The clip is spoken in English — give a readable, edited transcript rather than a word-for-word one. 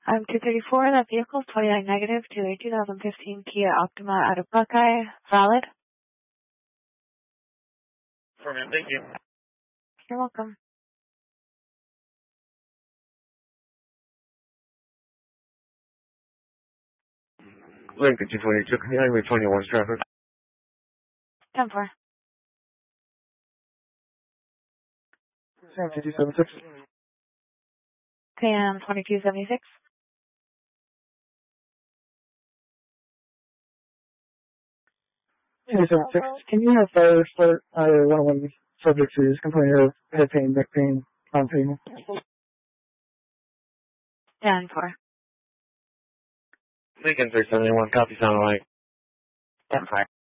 I'm 234. That vehicle is 29 negative to a 2015 Kia Optima out of Buckeye. Valid? Affirmative, thank you. You're welcome. Lincoln 222, Highway 21 traffic. 10-4. Sam 2276. KM 2276. Can you have fire start either one of the subjects who's complaining of head pain, neck pain, arm pain? 10-4. Lincoln 371, copy sound like. 10-4.